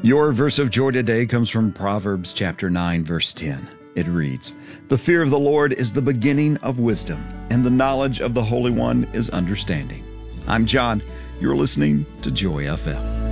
Your verse of joy today comes from Proverbs chapter 9, verse 10. It reads, "The fear of the Lord is the beginning of wisdom, and the knowledge of the Holy One is understanding." I'm John. You're listening to Joy FM.